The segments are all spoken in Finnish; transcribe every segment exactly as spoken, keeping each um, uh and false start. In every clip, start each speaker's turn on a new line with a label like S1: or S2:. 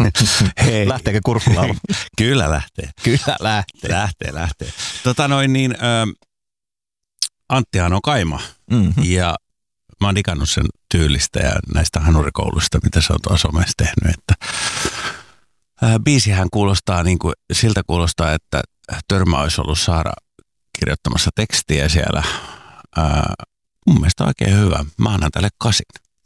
S1: Hei.
S2: Lähteekö kurkkulaulu?
S1: Kyllä lähtee.
S2: Kyllä lähtee.
S1: Lähtee, lähtee. Tota noin niin, ö, Anttihan on kaima
S2: Mm-hmm.
S1: ja mä oon digannut sen tyylistä ja näistä hanurikouluista, mitä se on tuossa somessa tehnyt, että ää, biisihän kuulostaa niin kuin, siltä kuulostaa, että Törmä olisi ollut Saara kirjoittamassa tekstiä siellä. Ää, mun mielestä oikein hyvä. Mä annan tälle kasin.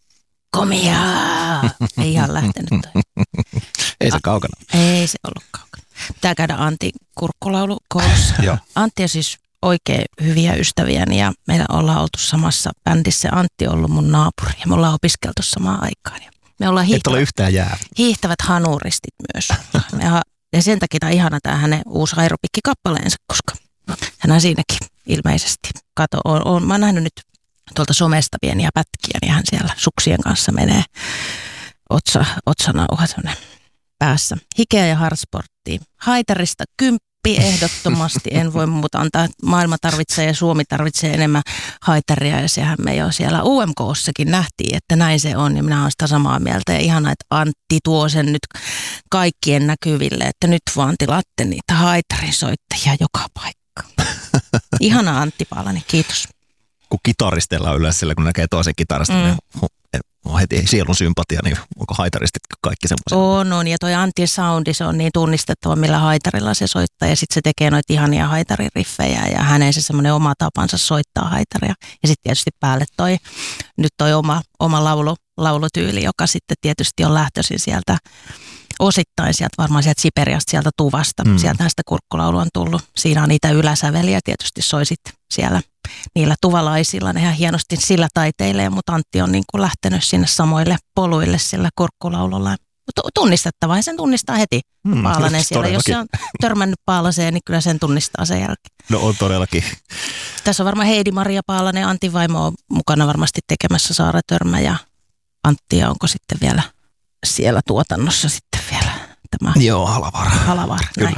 S3: Komiaa! Ei ihan lähtenyt toi.
S2: Ei se kaukana.
S3: Ei se ollut kaukana. Pitää käydä Antin kurkkulaulukoulussa.
S2: Joo.
S3: Antti on siis oikein hyviä ystäviäni ja meillä ollaan oltu samassa bändissä. Antti on ollut mun naapuri ja me ollaan opiskeltu samaan aikaan. Ja me ollaan
S2: Et
S3: hiihtävät,
S2: ole yhtään jää.
S3: hiihtävät hanuristit myös. Me ha- ja sen takia tämä on ihana tämä hänen uusi aerobikkikappaleensa, koska hän on siinäkin ilmeisesti. Kato, on, on, mä oon nähnyt nyt tuolta somesta pieniä pätkiä, niin hän siellä suksien kanssa menee otsa, otsanauha päässä. Hikeä ja hardsporttiin. Haitarista kymppi ehdottomasti. En voi muuta antaa. Maailma tarvitsee ja Suomi tarvitsee enemmän haitaria ja sehän me jo siellä U M K:ssakin nähtiin, että näin se on ja minä olen sitä samaa mieltä. Ja ihana, että Antti tuo sen nyt kaikkien näkyville, että nyt vaan tilaatte niitä haitarinsoittajia joka paikka. Ihana Antti Paalanen, kiitos.
S2: Kun kitaristellaan yleensä sillä, kun näkee toisen kitarasta, mm. niin on heti sielun sympatia, niin onko haitaristit kaikki semmoisia?
S3: On, on. Ja toi Antin soundi, se on niin tunnistettava, millä haitarilla se soittaa. Ja sitten se tekee noita ihania haitaririffejä ja hänen se semmoinen oma tapansa soittaa haitaria. Ja sitten tietysti päälle toi, nyt toi oma, oma laulu, laulutyyli, joka sitten tietysti on lähtöisin sieltä osittain sieltä varmaan sieltä Siperiasta, sieltä Tuvasta. Mm. Sieltä sitä kurkkulaulua on tullut. Siinä on niitä yläsäveliä, tietysti soisit siellä niillä tuvalaisilla. Ne ihan hienosti sillä taiteilee, mutta Antti on niin kuin lähtenyt sinne samoille poluille sillä kurkkulaululla. Tunnistettava ja sen tunnistaa heti mm, Paalanen siellä. Jos se on törmännyt Paalaseen, niin kyllä sen tunnistaa sen jälkeen.
S2: No on todellakin.
S3: Tässä on varmaan Heidi-Maria Paalanen, Antin vaimo on mukana varmasti tekemässä Saara Törmä ja Antti, ja onko sitten vielä siellä tuotannossa sitten vielä tämä
S2: Joo, Halavaara.
S3: Halavaara, näin.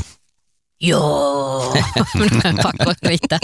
S3: Joo.
S4: Minä en pakko riittää.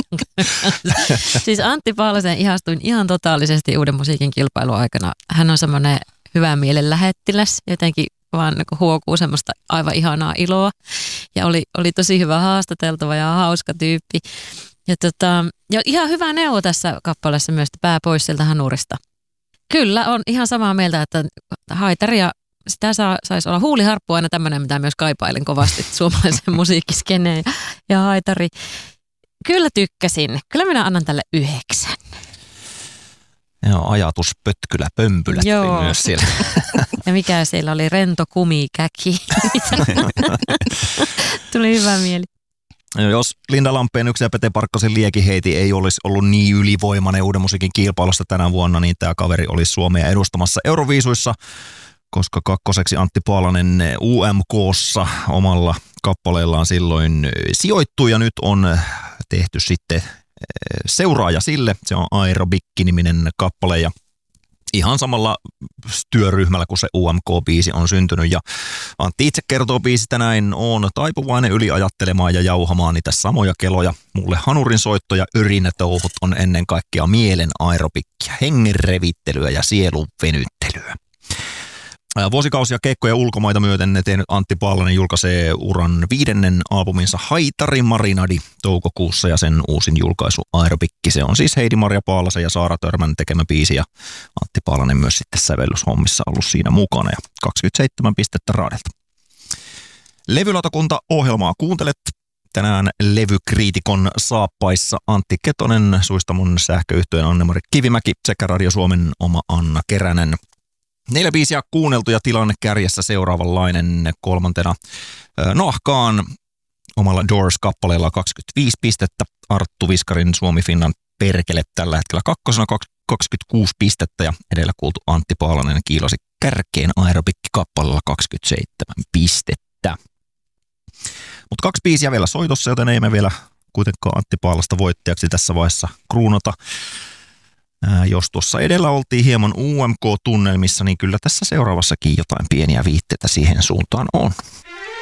S4: Siis Antti Paalasen ihastuin ihan totaalisesti uuden musiikin kilpailun aikana. Hän on semmoinen hyvän mielen lähettiläs, jotenkin vaan niin huokuu semmoista aivan ihanaa iloa. Ja oli, oli tosi hyvä haastateltava ja hauska tyyppi. Ja, tota, ja ihan hyvä neuvo tässä kappaleessa myös, että pää pois sieltä hanurista. Kyllä, on ihan samaa mieltä, että haitaria, sitä saa, saisi olla huuliharppu aina tämmöinen, mitä myös kaipailen kovasti suomalaisen musiikkiskeneen ja, ja haitari. Kyllä tykkäsin. Kyllä minä annan tälle yhdeksän.
S2: Joo, ajatuspötkylä pömpylät
S4: Joo.
S2: myös siellä.
S4: Ja mikä siellä oli, rento kumikäki. Tuli hyvä mieli.
S2: Jos Linda Lampeen ja Pete Parkkosen liekiheiti ei olisi ollut niin ylivoimainen uuden musiikin kilpailusta tänä vuonna, niin tämä kaveri olisi Suomea edustamassa Euroviisuissa, koska kakkoseksi Antti Paalanen U M K:ssa omalla kappaleellaan silloin sijoittui ja nyt on tehty sitten seuraaja sille. Se on Aerobikki-niminen kappale ja ihan samalla työryhmällä, kun se U M K-biisi on syntynyt. Ja Antti itse kertoo biisistä näin: on taipuvainen yliajattelemaan ja jauhamaan niitä samoja keloja. Mulle hanurin soitto ja örinätouhut on ennen kaikkea mielen aerobikkia, hengen revittelyä ja sielun venyttelyä. Vuosikausia keikkoja ulkomaita myöten tehnyt Antti Paalanen julkaisee uran viidennen albuminsa Haitari Marinadi toukokuussa ja sen uusin julkaisu Aerobikki. Se on siis Heidi-Maria Paalasen ja Saara Törmän tekemä biisi ja Antti Paalanen myös sitten sävellyshommissa ollut siinä mukana ja kaksikymmentäseitsemän pistettä raadelta. Levylautakunta ohjelmaa kuuntelet. Tänään levykriitikon saappaissa Antti Ketonen, Suistamon sähköyhtyeen Anne-Mari Kivimäki sekä Radio Suomen oma Anna Keränen. Neljä biisiä kuunneltu ja tilanne kärjessä seuraavanlainen. Kolmantena Nahkaan omalla Doors-kappaleella kaksikymmentäviisi pistettä. Arttu Viskarin Suomi Finland perkele tällä hetkellä kakkosena kaksikymmentäkuusi pistettä ja edellä kuultu Antti Paalanen kiilasi kärkeen Aerobikki-kappaleella kaksikymmentäseitsemän pistettä. Mutta kaksi biisiä vielä soitossa, joten ei me vielä kuitenkaan Antti Paalasta voittajaksi tässä vaiheessa kruunata. Ää, jos tuossa edellä oltiin hieman U M K-tunnelmissa, niin kyllä tässä seuraavassakin jotain pieniä viitteitä siihen suuntaan on.